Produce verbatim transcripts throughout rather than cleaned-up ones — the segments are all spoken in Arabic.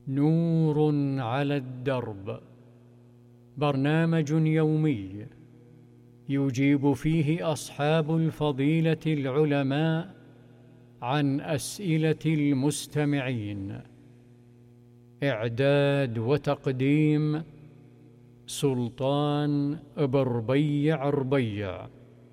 نور على الدرب، برنامج يومي يجيب فيه أصحاب الفضيلة العلماء عن أسئلة المستمعين. إعداد وتقديم سلطان بربيع ربيع.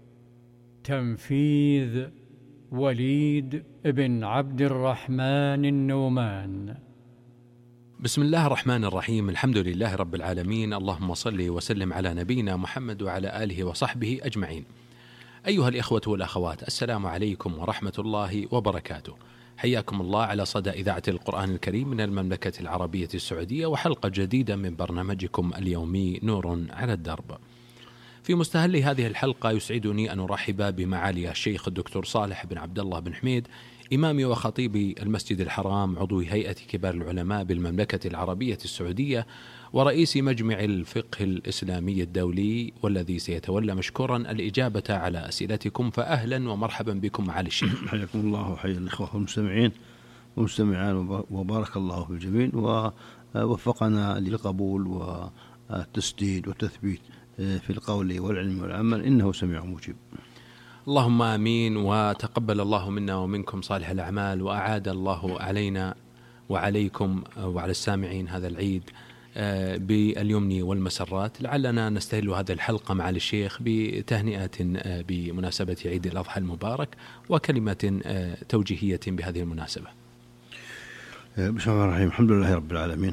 تنفيذ وليد بن عبد الرحمن النومان. بسم الله الرحمن الرحيم. الحمد لله رب العالمين، اللهم صل وسلم على نبينا محمد وعلى آله وصحبه أجمعين. أيها الإخوة والأخوات، السلام عليكم ورحمة الله وبركاته. حياكم الله على صدى إذاعة القرآن الكريم من المملكة العربية السعودية، وحلقة جديدة من برنامجكم اليومي نور على الدرب. في مستهل هذه الحلقة يسعدني أن أرحب بمعالي الشيخ الدكتور صالح بن عبد الله بن حميد، إمام وخطيب المسجد الحرام، عضو هيئة كبار العلماء بالمملكة العربية السعودية، ورئيس مجمع الفقه الإسلامي الدولي، والذي سيتولى مشكورا الإجابة على أسئلتكم. فأهلا ومرحبا بكم معالي الشيخ. حياكم الله وحيا الإخوة المستمعين والمستمعان، وبارك الله في الجميع ووفقنا للقبول والتسديد والتثبيت في القول والعلم والعمل، إنه سميع مجيب. اللهم آمين. وتقبل الله منا ومنكم صالح الأعمال، وأعاد الله علينا وعليكم وعلى السامعين هذا العيد باليمن والمسرات. لعلنا نستهل هذه الحلقة مع الشيخ بتهنئة بمناسبة عيد الأضحى المبارك، وكلمة توجيهية بهذه المناسبة. بسم الله الرحمن الرحيم. الحمد لله رب العالمين،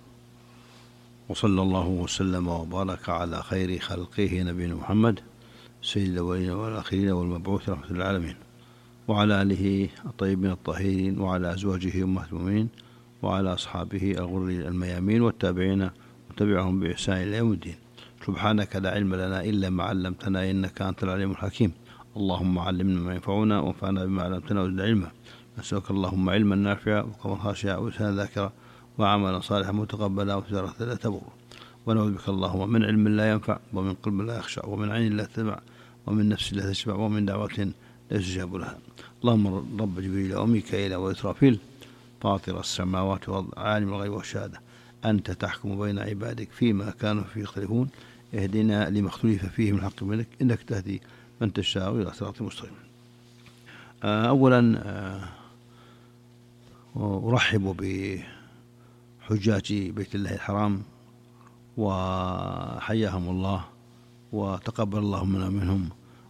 وصلى الله وسلم وبارك على خير خلقه نبينا محمد سيد الأولين والآخرين والمبعوث رحمة للعالمين، وعلى آله الطيبين الطاهرين، وعلى أزواجه أمهات المؤمنين، وعلى أصحابه الغر الميامين، والتابعين وتبعهم بإحسان إلى يوم الدين. سبحانك لا علم لنا إلا ما علمتنا، إنك أنت العليم الحكيم. اللهم علمنا ما ينفعنا وانفعنا بما علمتنا وزدنا علما. نسألك اللهم علما نافعا وقلبا خاشعا ولسانا ذاكرا وعملا صالحا متقبلا وتجارة لا تبور. ونعوذ بك اللهم من علم لا ينفع، ومن قلب لا يخشع، ومن عين لا تدمع، ومن نفس لا تشبع، ومن دعوة لا يستجاب لها. اللهم رب جبريل وميكائيل وإسرافيل، فاطر السماوات والأرض، عالم الغيب والشهادة، أنت تحكم بين عبادك فيما كانوا فيه يختلفون، اهدنا لما اختلف فيه من حق منك، إنك تهدي من تشاء إلى صراط مستقيم. أولا أرحب بحجاج بيت الله الحرام، وحياهم الله وتقبل الله منا منهم،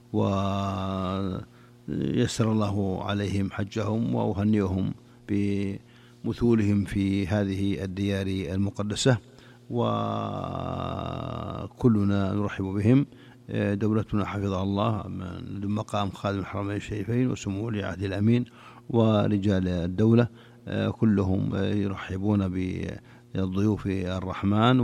ويسر الله عليهم حجهم، وأهنئهم بمثولهم في هذه الديار المقدسة، وكلنا نرحب بهم. دولتنا حفظها الله من مقام خادم الحرمين الشريفين وسمو ولي العهد الأمين ورجال الدولة كلهم يرحبون بالضيوف الرحمن،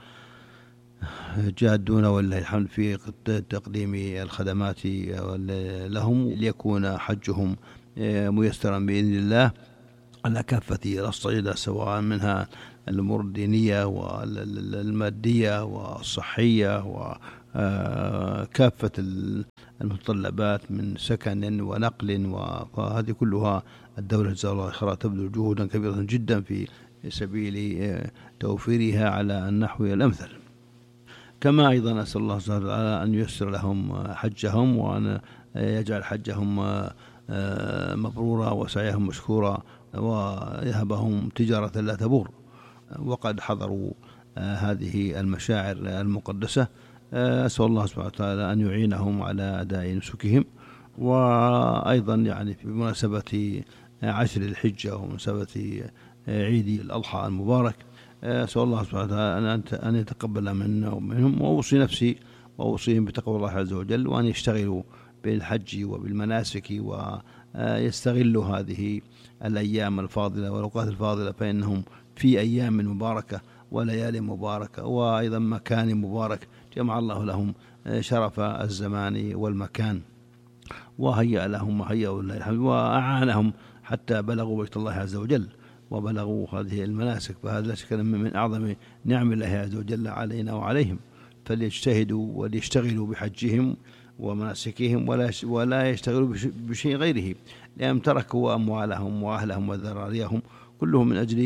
وجادون ولله الحمد في تقديم الخدمات لهم، ليكون حجهم ميسرا بإذن الله على كافة الأصعدة، سواء منها الأمور الدينية والمادية والصحية وكافة المتطلبات من سكن ونقل، وهذه كلها الدولة جزاها الله خيرا تبذل جهودا كبيرة جدا في سبيل توفيرها على النحو الأمثل. كما أيضا أسأل الله سبحانه وتعالى أن ييسر لهم حجهم، وأن يجعل حجهم مبرورا وسعيهم مشكورا، ويهبهم تجارة لا تبور. وقد حضروا هذه المشاعر المقدسة، أسأل الله سبحانه وتعالى أن يعينهم على أداء نسكهم. وأيضا يعني في مناسبة عشر الحجة ومناسبة عيد الأضحى المبارك، أسأل الله سبحانه وتعالى أن يتقبل منا ومنهم، وأوصي نفسي وأوصيهم بتقوى الله عز وجل، وأن يشتغلوا بالحج وبالمناسك، ويستغلوا هذه الأيام الفاضلة والأوقات الفاضلة، فإنهم في أيام مباركة وليال مباركة، وأيضا مكان مبارك جمع الله لهم شرف الزمان والمكان، وهيأ لهم وهيأوا لله الحمد، وأعانهم حتى بلغوا بيت الله عز وجل وبلغوا هذه المناسك. فهذا لا شك من أعظم نعم الله عز وجل علينا وعليهم، فليجتهدوا وليشتغلوا بحجهم ومناسكهم ولا ولا يشتغلوا بشيء غيرهم، لأنهم تركوا أموالهم وأهلهم وذراريهم كلهم من أجل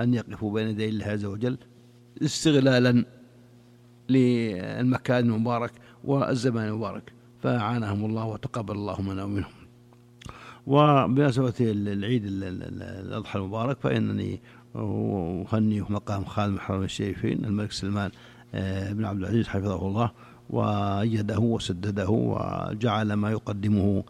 أن يقفوا بين يدي الله عز وجل استغلالا للمكان المبارك والزمان المبارك، فأعانهم الله وتقبل الله منا ومنهم. وبمناسبة العيد الأضحى المبارك فإنني أهني مقام خادم الحرمين الشريفين الملك سلمان بن عبد العزيز حفظه الله وأيده وسدده وجعل ما يقدمه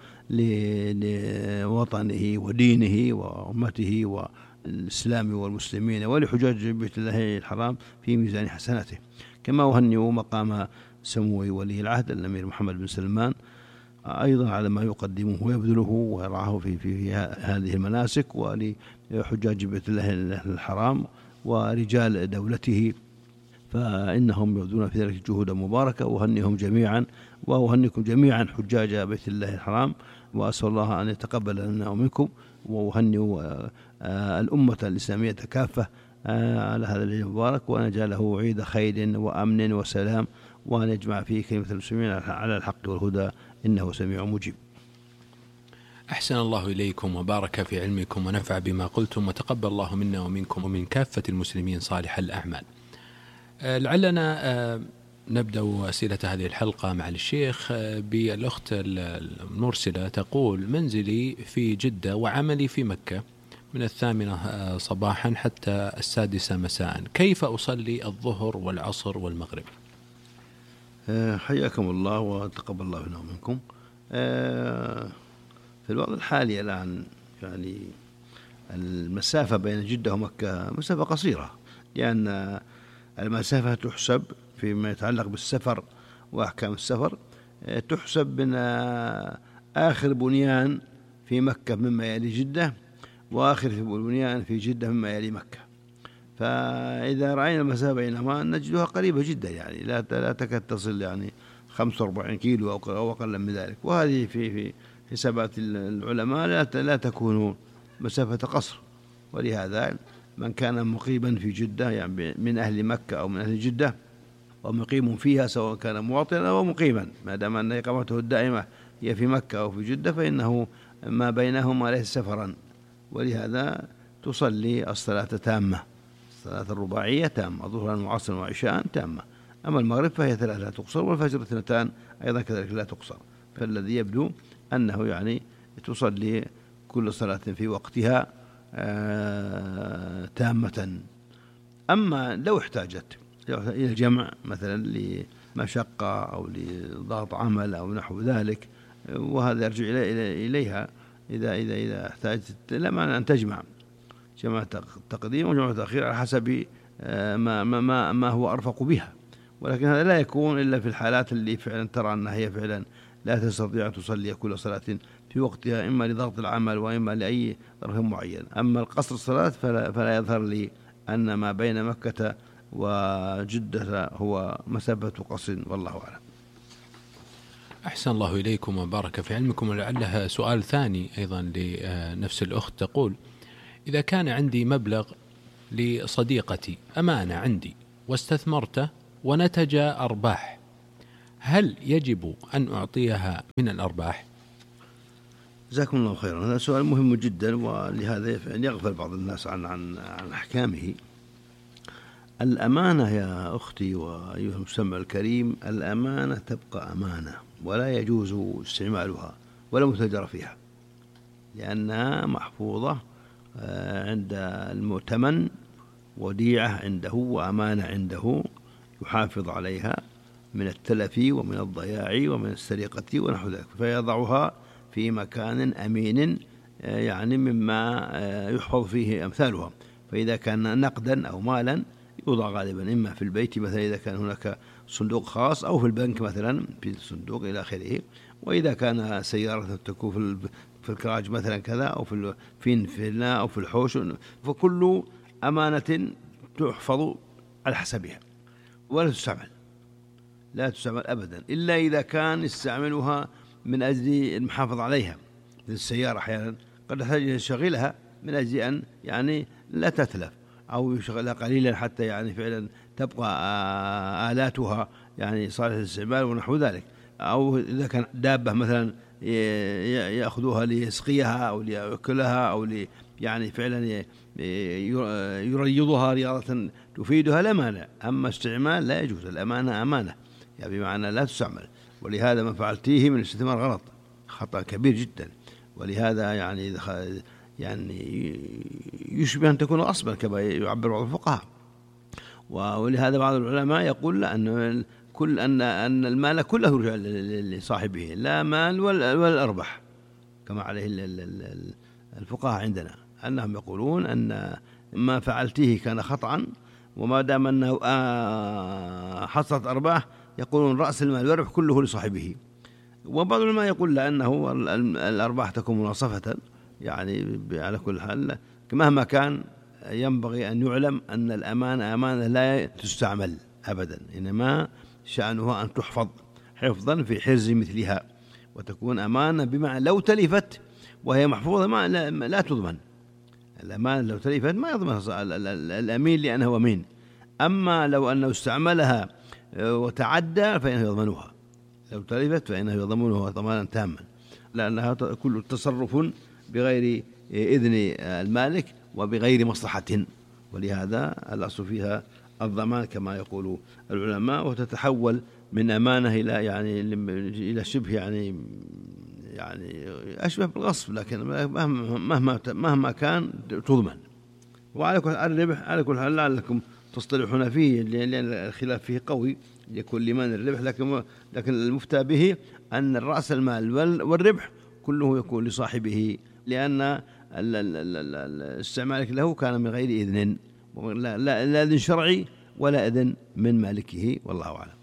لوطنه ودينه وأمته والإسلام والمسلمين ولحجاج بيت الله الحرام في ميزان حسناته. كما أهنئ مقام سمو ولي العهد الأمير محمد بن سلمان أيضا على ما يقدمه ويبذله ويرعاه في, في هذه المناسك ولحجاج بيت الله الحرام ورجال دولته، فإنهم يبذلون في ذلك جهودا مباركة. وأهنئهم جميعا وأهنئكم جميعا حجاج بيت الله الحرام، وأسأل الله أن يتقبل لنا ومنكم، وأهنئ الأمة الإسلامية كافة على هذا العيد المبارك، وأن يجعله عيد خير وأمن وسلام، وأن يجمع فيه كلمة المسلمين على الحق والهدى، إنه سميع مجيب. أحسن الله إليكم وبارك في علمكم ونفع بما قلتم، وتقبل الله منا ومنكم ومن كافة المسلمين صالح الأعمال. لعلنا نبدأ أسئلة هذه الحلقة مع الشيخ بالأخت المرسلة تقول: منزلي في جدة وعملي في مكة من الثامنة صباحا حتى السادسة مساء، كيف أصلي الظهر والعصر والمغرب؟ حياكم الله وتقبل الله منا ومنكم. في الوضع الحالي الآن يعني المسافة بين جدة ومكة مسافة قصيرة، لأن المسافة تحسب فيما يتعلق بالسفر وأحكام السفر، تحسب من آخر بنيان في مكة مما يلي جدة، وآخر بنيان في جدة مما يلي مكة. فإذا رأينا المسافة بينهما نجدها قريبة جدا، يعني لا لا تكاد تصل يعني خمسة وأربعين كيلو أو أقل من ذلك، وهذه في في حسابات العلماء لا لا تكون مسافة قصر. ولهذا من كان مقيما في جدة يعني من أهل مكة أو من أهل جدة ومقيم فيها، سواء كان مواطنا أو مقيما، ما دام أن إقامته الدائمة هي في مكة أو في جدة، فإنه ما بينهما ليس سفرا، ولهذا تصلي الصلاة تامة، الصلاة الرباعية تامة، ظهرا وعصرا وعشاء تامة. أما المغرب فهي ثلاث لا تقصر، والفجر اثنتان أيضا كذلك لا تقصر. فالذي يبدو أنه يعني تصلي كل صلاة في وقتها آه تامة. أما لو احتاجت إلى الجمع مثلا لمشقة أو لضغط عمل أو نحو ذلك، وهذا يرجع إليها إذا إذا إذا احتاجت، لا معنى أن تجمع جمع تقديم وجمع تأخير على حسب ما ما ما هو أرفق بها، ولكن هذا لا يكون إلا في الحالات اللي فعلا ترى أنها هي فعلا لا تستطيع أن تصلي كل صلاة في وقتها، إما لضغط العمل وإما لأي ظرف معين. أما القصر الصلاة فلا, فلا يظهر لي أن ما بين مكة وجدة هو مسافة قصر، والله أعلم. أحسن الله إليكم وبارك في علمكم. ولعلها سؤال ثاني أيضا لنفس الأخت تقول: إذا كان عندي مبلغ لصديقتي أمانة عندي واستثمرته ونتج أرباح، هل يجب أن أعطيها من الأرباح؟ جزاكم الله خيرا. هذا سؤال مهم جدا، ولهذا يغفل بعض الناس عن عن عن أحكامه. الأمانة يا أختي وأيها المستمع الكريم، الأمانة تبقى أمانة ولا يجوز استعمالها ولا متاجرة فيها، لأنها محفوظة عند المؤتمن، وديعة عنده وأمانة عنده يحافظ عليها من التلف ومن الضياع ومن السرقة ونحو ذلك، فيضعها في مكان أمين يعني مما يحفظ فيه أمثالها. فإذا كان نقدا أو مالا يوضع غالبا إما في البيت مثلا إذا كان هناك صندوق خاص، أو في البنك مثلا في الصندوق إلى آخره. وإذا كان سيارة تكون في الكراج مثلا كذا، أو في في الفيلا أو في الحوش، فكل أمانة تحفظ على حسبها ولا تستعمل، لا تستعمل أبدا، إلا إذا كان يستعملها من أجل المحافظة عليها. السيارة أحيانا قد يحتاج يشغلها من أجل أن يعني لا تتلف، أو يشغلها قليلا حتى يعني فعلا تبقى آلاتها يعني صالحة للاستعمال ونحو ذلك. أو إذا كان دابة مثلا يأخذوها ليسقيها أو ليأكلها أو يعني فعلا يريضها رياضة تفيدها الأمانة. أما استعمال لا يجوز، الأمانة أمانة يعني بمعنى لا تستعمل. ولهذا ما فعلتيه من الاستثمار غلط، خطأ كبير جدا. ولهذا يعني يعني يشبه أن تكون غصبا كما يعبر بعض الفقهاء. ولهذا بعض العلماء يقول لا، أن كل أن أن المال كله يرجع لصاحبه، لا مال ولا أرباح، كما عليه الفقهاء عندنا، أنهم يقولون أن ما فعلته كان خطأ، وما دام أنه حصلت أرباح يقولون رأس المال والربح كله لصاحبه. وبعض العلماء يقول لأنه الأرباح تكون مناصفة، يعني على كل حال مهما كان ينبغي أن يعلم أن الأمانة أمانة لا تستعمل أبدا، إنما شأنها أن تحفظ حفظا في حرز مثلها، وتكون أمانة بمعنى لو تلفت وهي محفوظة ما لا, لا تضمن. الأمانة لو تلفت ما يضمن الأمين لأنه هو أمين. أما لو أنه استعملها وتعدى فإنه يضمنها، لو تلفت فإنه يضمنها ضمانا تاما، لأنها كل تصرف بغير إذن المالك وبغير مصلحة، ولهذا الأصل فيها الضمان كما يقول العلماء، وتتحول من أمانة إلى يعني إلى شبه يعني يعني أشبه بالغصب، لكن مهما مهما كان تضمن. وعلى كل الربح على كل حال لعلكم تصطلحون فيه، لأن الخلاف فيه قوي يكون لمن الربح، لكن لكن المفتى به أن الرأس المال والربح كله يكون لصاحبه، لأن استعمالك له كان من غير إذن، لا, لا, لا إذن شرعي ولا إذن من مالكه، والله أعلم.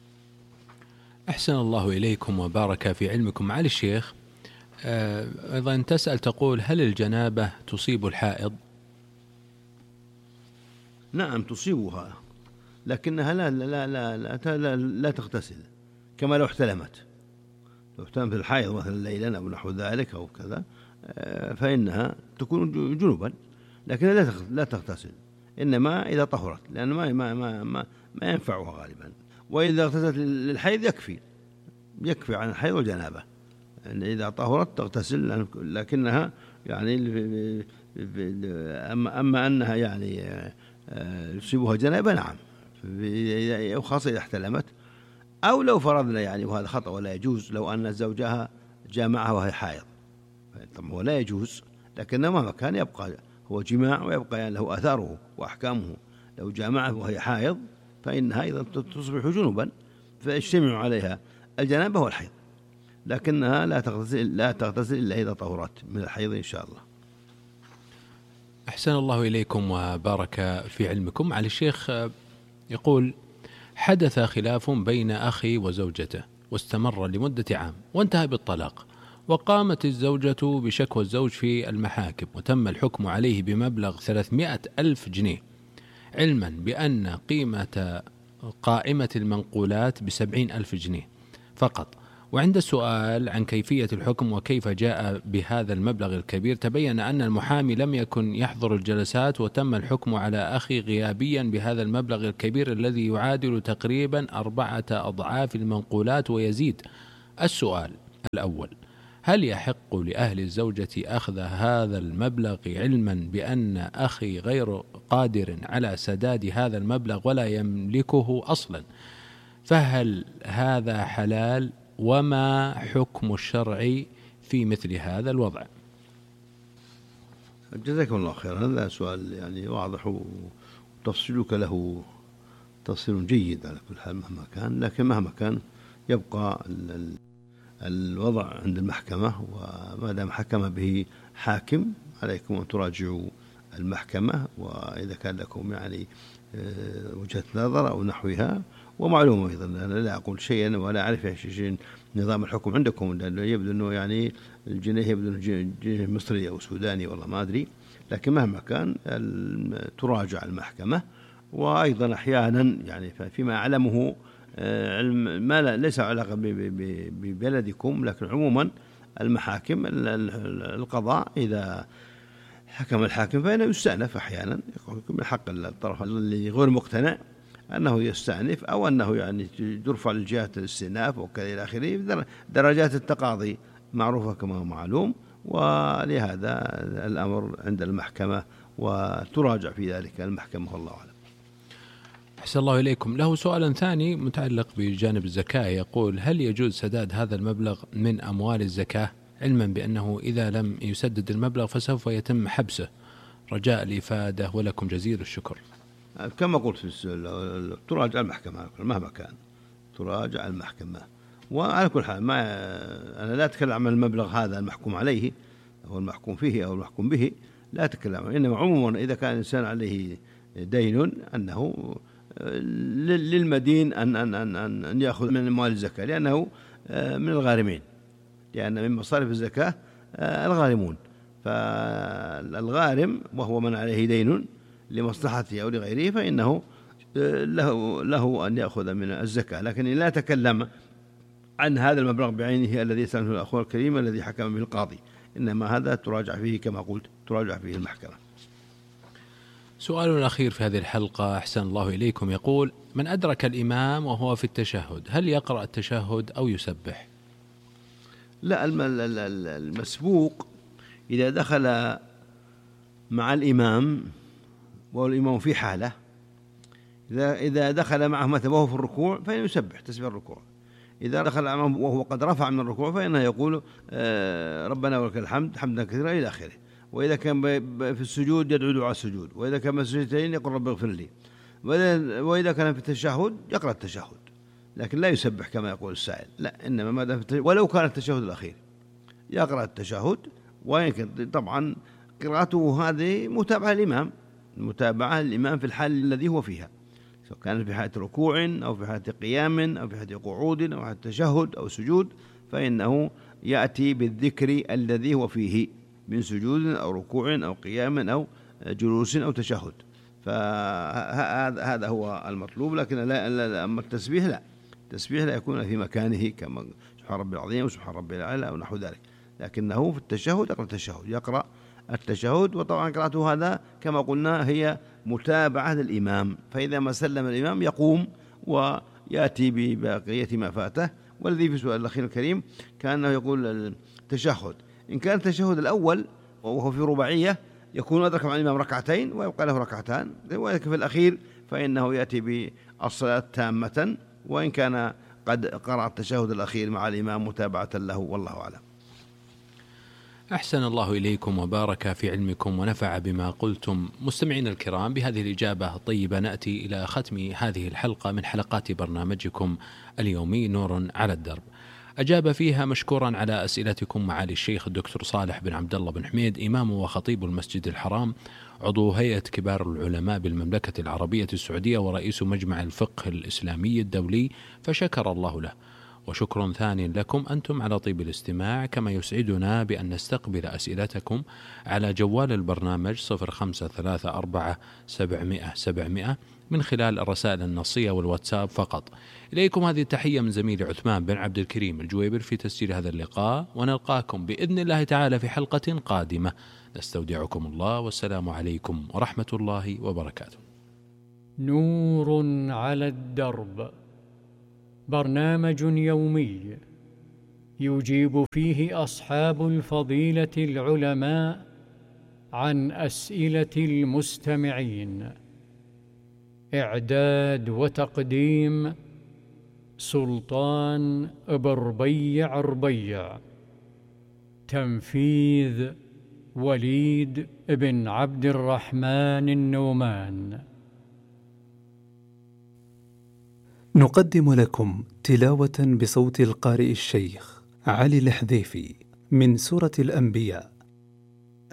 أحسن الله إليكم وبارك في علمكم. معالي الشيخ، أيضا تسأل تقول: هل الجنابة تصيب الحائض؟ نعم تصيبها، لكنها لا لا لا لا, لا, لا تغتسل، كما لو احتلمت لو احتلمت الحائض مثلا ليلا أو نحو ذلك أو كذا، فإنها تكون جنوبا، لكن لا لا تغتسل، إنما إذا طهرت، لأن ما ما ما ما, ما ينفعها غالبا. وإذا اغتسلت للحيض يكفي يكفي عن الحيض والجنابة، يعني إذا طهرت تغتسل، لكنها يعني أما أما أنها يعني يصيبها جنابة نعم، وخاصة إذا احتلمت، أو لو فرضنا يعني وهذا خطأ ولا يجوز، لو أن زوجها جامعها وهي حائض، طبعا هو لا يجوز، لكن مهما كان يبقى هو جماع ويبقى يعني له آثاره وأحكامه. لو جامعها وهي حائض فإنها أيضا تصبح جنوبا، فيجتمع عليها الجنابة والحيض، لكنها لا تغتسل لا تغتسل إلا إذا طهرت من الحيض إن شاء الله. أحسن الله إليكم وبارك في علمكم. علي الشيخ يقول: حدث خلاف بين أخي وزوجته واستمر لمدة عام وانتهى بالطلاق، وقامت الزوجة بشكوى الزوج في المحاكم، وتم الحكم عليه بمبلغ ثلاثمائة ألف جنيه، علما بأن قيمة قائمة المنقولات بسبعين ألف جنيه فقط. وعند السؤال عن كيفية الحكم وكيف جاء بهذا المبلغ الكبير، تبين أن المحامي لم يكن يحضر الجلسات، وتم الحكم على أخي غيابيا بهذا المبلغ الكبير الذي يعادل تقريبا أربعة أضعاف المنقولات ويزيد. السؤال الأول: هل يحق لأهل الزوجة أخذ هذا المبلغ علما بأن أخي غير قادر على سداد هذا المبلغ ولا يملكه أصلا؟ فهل هذا حلال؟ وما حكم الشرع في مثل هذا الوضع؟ جزاكم الله خيرا. هذا سؤال يعني واضح، وتفصيلك له تفصيل جيد على كل حال مهما كان، لكن مهما كان يبقى الوضع عند المحكمة، وما دام حكم به حاكم عليكم أن تراجعوا المحكمة، وإذا كان لكم يعني وجهة نظر أو نحوها. ومعلومة أيضا أنا لا أقول شيئا ولا أعرف شيء نظام الحكم عندكم، لأنه يبدو أنه يعني الجنيه يبدو أنه جنيه مصري أو سوداني والله ما أدري، لكن مهما كان تراجع المحكمة. وأيضا أحيانا يعني فيما أعلمه علم ما لا ليس علاقة ببلدكم، لكن عموما المحاكم القضاء إذا حكم الحاكم فإنه يستأنف أحيانا، من حق الطرف اللي غير مقتنع أنه يستأنف، أو أنه يعني يرفع للجهات الاستئناف وكذا إلى آخره. درجات التقاضي معروفة كما هو معلوم، ولهذا الأمر عند المحكمة وتراجع في ذلك المحكمة والله أعلم. أحسن الله إليكم. له سؤال ثاني متعلق بجانب الزكاة، يقول: هل يجوز سداد هذا المبلغ من أموال الزكاة، علما بأنه إذا لم يسدد المبلغ فسوف يتم حبسه، رجاء الإفادة ولكم جزيل الشكر. كما قلت في السؤال تراجع المحكمة مهما كان، تراجع المحكمة. وعلى كل حال ما أنا لا أتكلم عن المبلغ هذا المحكوم عليه أو المحكوم فيه أو المحكوم به، لا أتكلم، إنما عموما إذا كان الإنسان عليه دين أنه للمدين أن أن أن أن يأخذ من أموال الزكاة، لأنه من الغارمين، لأن من مصارف الزكاة الغارمون. فالغارم وهو من عليه دين لمصلحته أو لغيره فإنه له له أن يأخذ من الزكاة، لكن لا أتكلم عن هذا المبلغ بعينه الذي سأله الأخوة الكريم الذي حكم به القاضي، إنما هذا تراجع فيه كما قلت تراجع فيه المحكمة. سؤال الأخير في هذه الحلقة أحسن الله إليكم، يقول: من أدرك الإمام وهو في التشهد هل يقرأ التشهد أو يسبح؟ لا، المسبوق إذا دخل مع الإمام والإمام في حالة، إذا دخل معه مثلا وهو في الركوع فإنه يسبح تسبيح الركوع، إذا دخل معه وهو قد رفع من الركوع فإنه يقول ربنا ولك الحمد حمدا كثيرا إلى آخره. وإذا كان في السجود يدعو دعاء السجود، وإذا كان في السجدتين يقول رب اغفر لي، وإذا كان في التشهد يقرأ التشهد، لكن لا يسبح كما يقول السائل، لا، إنما ما دام ولو كان التشهد الأخير يقرأ التشهد، ويمكن طبعا قراءته هذه متابعة الإمام، متابعة الإمام في الحال الذي هو فيها، سواء كان في حالة ركوع أو في حالة قيام أو في حالة قعود أو حالة تشهد أو سجود، فإنه يأتي بالذكر الذي هو فيه من سجود أو ركوع أو قيام أو جلوس أو تشهد، فهذا هو المطلوب. لكن لا, لا أما التسبيح لا، التسبيح لا يكون في مكانه كما سبحان ربي العظيم وسبحان ربي الأعلى أو نحو ذلك، لكنه في التشهد يقرأ التشهد يقرأ التشهد وطبعا قراءته هذا كما قلنا هي متابعة للإمام، فإذا ما سلم الإمام يقوم ويأتي ببقية ما فاته. والذي في سؤال الأخير الكريم كأنه يقول التشهد، إن كان التشهد الأول وهو في رباعية يكون أدرك مع الإمام ركعتين ويبقى له ركعتان، ولكن في الأخير فإنه يأتي بالصلاة تامة، وإن كان قد قرأ التشهد الأخير مع الإمام متابعة له، والله أعلم. أحسن الله إليكم وبارك في علمكم ونفع بما قلتم. مستمعينا الكرام، بهذه الإجابة الطيبة نأتي إلى ختم هذه الحلقة من حلقات برنامجكم اليومي نور على الدرب. أجاب فيها مشكورا على أسئلتكم معالي الشيخ الدكتور صالح بن عبد الله بن حميد، إمام وخطيب المسجد الحرام، عضو هيئة كبار العلماء بالمملكة العربية السعودية ورئيس مجمع الفقه الإسلامي الدولي، فشكر الله له. وشكر ثاني لكم أنتم على طيب الاستماع، كما يسعدنا بأن نستقبل أسئلتكم على جوال البرنامج صفر خمسة ثلاثة أربعة سبعمائة سبعمائة من خلال الرسائل النصية والواتساب فقط. إليكم هذه التحية من زميلي عثمان بن عبد الكريم الجويبر في تسجيل هذا اللقاء، ونلقاكم بإذن الله تعالى في حلقة قادمة. نستودعكم الله، والسلام عليكم ورحمة الله وبركاته. نور على الدرب، برنامج يومي يجيب فيه أصحاب الفضيلة العلماء عن أسئلة المستمعين. إعداد وتقديم سلطان بربيع ربيع. تنفيذ وليد بن عبد الرحمن النومان. نقدم لكم تلاوة بصوت القارئ الشيخ علي الحذيفي من سورة الأنبياء